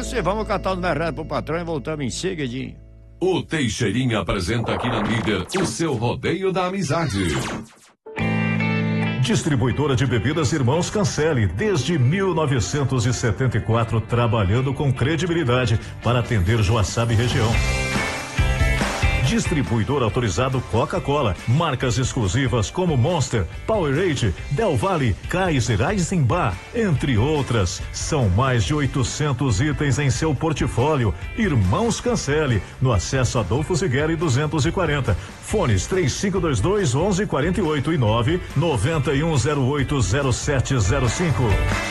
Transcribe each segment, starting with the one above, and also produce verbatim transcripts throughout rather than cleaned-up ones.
você. Vamos catar o mercado pro patrão e voltamos em seguidinho. O Teixeirinha apresenta aqui na Líder o seu rodeio da amizade. Distribuidora de bebidas Irmãos Cancele, desde mil novecentos e setenta e quatro, trabalhando com credibilidade para atender Joaçaba e região. Distribuidor autorizado Coca-Cola, marcas exclusivas como Monster, Powerade, Del Valle, Kaiser, Eisenbach, entre outras. São mais de oitocentos itens em seu portfólio. Irmãos Cancele, no acesso Adolfo Zigueri duzentos e quarenta. Fones três cinco dois dois, onze quarenta e oito e nove nove um zero oito zero sete zero cinco.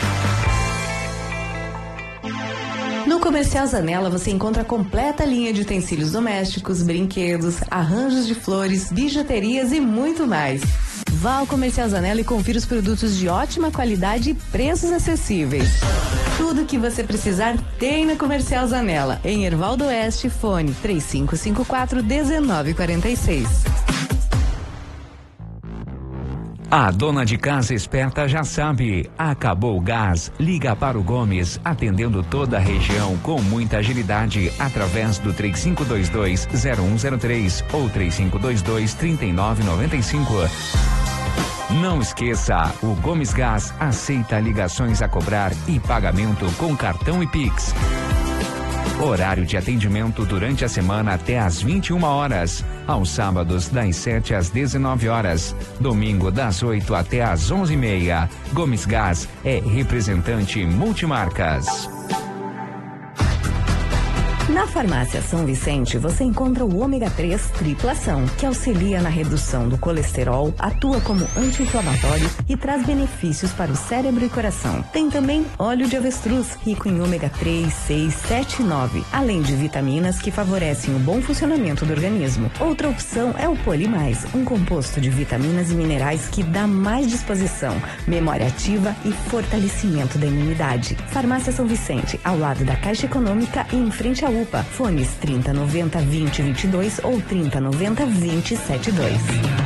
No Comercial Zanella você encontra a completa linha de utensílios domésticos, brinquedos, arranjos de flores, bijuterias e muito mais. Vá ao Comercial Zanella e confira os produtos de ótima qualidade e preços acessíveis. Tudo que você precisar tem na Comercial Zanella, em Hervaldo Oeste, fone três cinco cinco quatro, um nove quatro seis. A dona de casa esperta já sabe, acabou o gás, liga para o Gomes, atendendo toda a região com muita agilidade, através do três cinco dois dois, zero um zero três ou três cinco dois dois, trinta e nove noventa e cinco. Não esqueça, o Gomes Gás aceita ligações a cobrar e pagamento com cartão e Pix. Horário de atendimento durante a semana até às vinte e uma horas. Aos sábados, das sete às dezenove horas. Domingo, das oito até às onze e meia. Gomes Gás é representante multimarcas. Na Farmácia São Vicente, você encontra o ômega três triplação, que auxilia na redução do colesterol, atua como anti-inflamatório e traz benefícios para o cérebro e coração. Tem também óleo de avestruz, rico em ômega três, seis, sete e nove, além de vitaminas que favorecem o bom funcionamento do organismo. Outra opção é o Polimais, um composto de vitaminas e minerais que dá mais disposição, memória ativa e fortalecimento da imunidade. Farmácia São Vicente, ao lado da Caixa Econômica e em frente à U P A. Fones trinta noventa, vinte, vinte e dois ou trinta noventa, vinte, setenta e dois.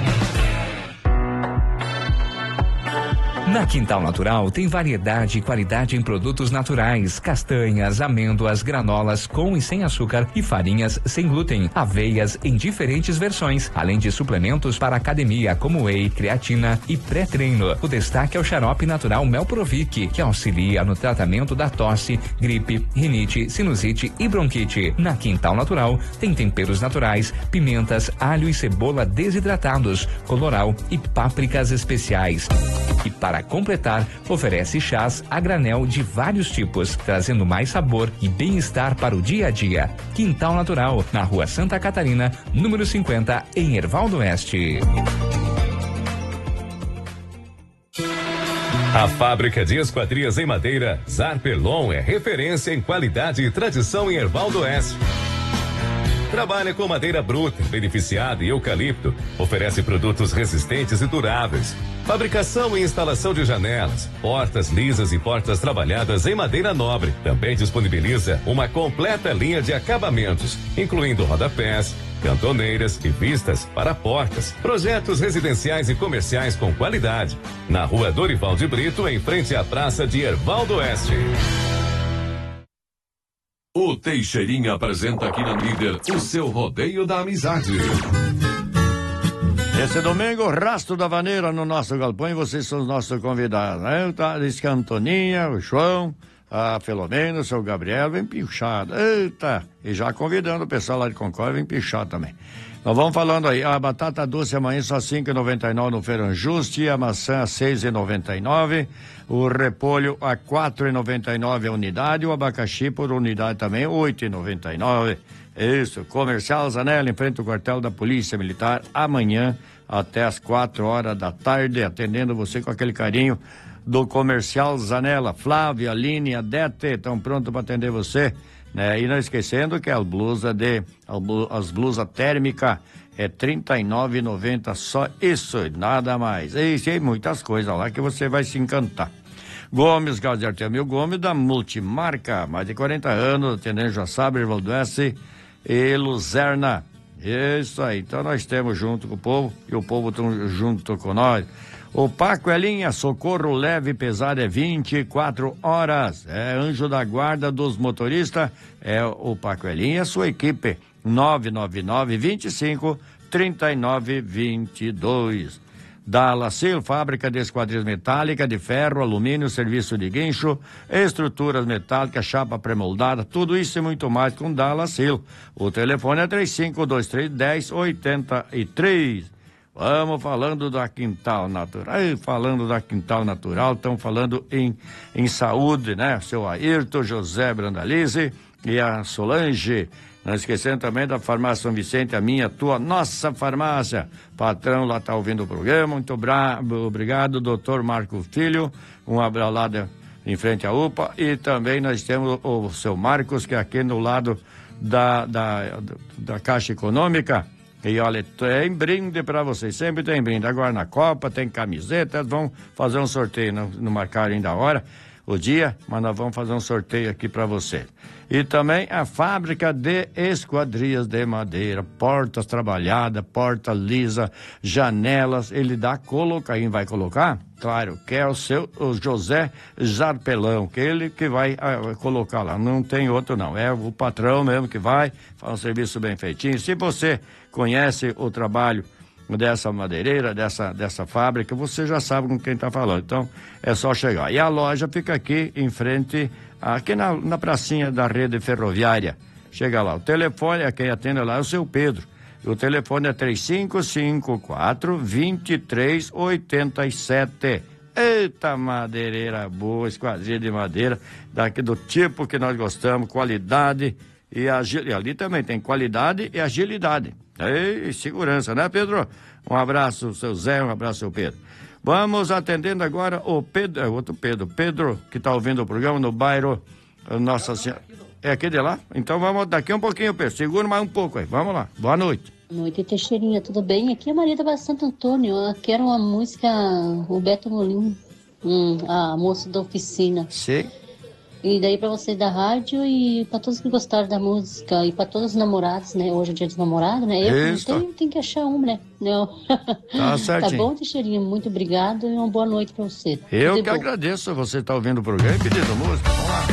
Na Quintal Natural tem variedade e qualidade em produtos naturais, castanhas, amêndoas, granolas com e sem açúcar e farinhas sem glúten, aveias em diferentes versões, além de suplementos para academia como whey, creatina e pré-treino. O destaque é o xarope natural Melprovic, que auxilia no tratamento da tosse, gripe, rinite, sinusite e bronquite. Na Quintal Natural tem temperos naturais, pimentas, alho e cebola desidratados, coloral e pápricas especiais. E para completar, oferece chás a granel de vários tipos, trazendo mais sabor e bem-estar para o dia a dia. Quintal Natural, na Rua Santa Catarina, número cinquenta, em Hervaldo Oeste. A fábrica de esquadrias em madeira Zarpelon é referência em qualidade e tradição em Hervaldo Oeste. Trabalha com madeira bruta, beneficiada e eucalipto. Oferece produtos resistentes e duráveis. Fabricação e instalação de janelas, portas lisas e portas trabalhadas em madeira nobre. Também disponibiliza uma completa linha de acabamentos, incluindo rodapés, cantoneiras e vistas para portas. Projetos residenciais e comerciais com qualidade. Na Rua Dorival de Brito, em frente à Praça de Hervaldo Oeste. O Teixeirinha apresenta aqui na Líder o seu rodeio da amizade. Esse domingo, Rastro da Vaneira no nosso galpão e vocês são os nossos convidados, né? Tá, diz que a Antoninha, o João, a Filomena, o seu Gabriel, vem pichado. Eita! E já convidando o pessoal lá de Concórdia, vem pichar também. Nós vamos falando aí, a batata doce amanhã só cinco reais e noventa e nove centavos no Feirão Juste, a maçã a seis reais e noventa e nove centavos, o repolho a quatro reais e noventa e nove centavos a unidade, o abacaxi por unidade também oito reais e noventa e nove centavos. Isso, Comercial Zanella, em frente ao quartel da Polícia Militar, amanhã até as quatro horas da tarde, atendendo você com aquele carinho do Comercial Zanella. Flávia, Aline, Adete estão prontos para atender você, né? E não esquecendo que a blusa de as blusas térmicas é trinta e nove reais e noventa centavos, só isso, nada mais. E tem muitas coisas lá que você vai se encantar. Gomes, Gás de Artemio Gomes, da Multimarca, mais de quarenta anos, atendendo Joaçaba, Hervaldo Oeste e Luzerna. Isso aí, então nós estamos junto com o povo e o povo está junto com nós. O Paco é linha, socorro leve e pesado é vinte e quatro horas. É anjo da guarda dos motoristas, é o Paco é linha, sua equipe, nove nove nove, vinte e cinco, trinta e nove, vinte e dois. Da Lacil, fábrica de esquadrias metálicas, de ferro, alumínio, serviço de guincho, estruturas metálicas, chapa pré-moldada, tudo isso e muito mais com da Lacil. O telefone é três cinco dois três, dez oitenta e três. Vamos falando da Quintal Natural. Aí, falando da Quintal Natural, estão falando em, em saúde, né? Seu Ayrton, José Brandalize e a Solange. Não esquecendo também da Farmácia São Vicente, a minha, a tua, nossa farmácia. Patrão lá está ouvindo o programa. Muito bravo, obrigado, doutor Marco Filho. Um abraço lá de, em frente à U P A. E também nós temos o, o seu Marcos, que é aqui no lado da, da, da Caixa Econômica. E olha, tem brinde para vocês, sempre tem brinde. Agora na Copa tem camiseta, vão fazer um sorteio, não, não marcaram ainda a hora, o dia, mas nós vamos fazer um sorteio aqui para você. E também a fábrica de esquadrias de madeira, portas trabalhadas, porta lisa, janelas, ele dá colocar, quem vai colocar? Claro, que é o seu o José Zarpelão, que ele que vai ah, colocar lá, não tem outro não, é o patrão mesmo que vai, faz um serviço bem feitinho. Se você conhece o trabalho dessa madeireira, dessa, dessa fábrica, você já sabe com quem está falando, então é só chegar. E a loja fica aqui em frente, aqui na, na pracinha da rede ferroviária, chega lá, o telefone, quem atende lá é o seu Pedro, e o telefone é três cinco cinco quatro, dois três oito sete. Eita, madeireira boa, esquadrilha de madeira, daqui do tipo que nós gostamos, qualidade e agilidade, ali também tem qualidade e agilidade. E segurança, né, Pedro? Um abraço, seu Zé, um abraço, seu Pedro. Vamos atendendo agora o Pedro, é outro Pedro, Pedro, que está ouvindo o programa no bairro Nossa Senhora. É aqui de lá? Então vamos daqui um pouquinho, Pedro. Segura mais um pouco aí. Vamos lá. Boa noite. Boa noite, Teixeirinha. Tudo bem? Aqui é a Maria da Santo Antônio. Eu quero uma música, o Beto Molim, hum, a moça da oficina. Sim. E daí pra vocês da rádio e pra todos que gostaram da música e pra todos os namorados, né? Hoje é dia dos namorados, né? Eu tenho, tenho que achar um, né? Não. Tá certinho. Tá bom, Teixeirinha? Muito obrigado e uma boa noite pra você. Eu Tudo que bom. agradeço você estar ouvindo o programa e pedindo música. Vamos lá.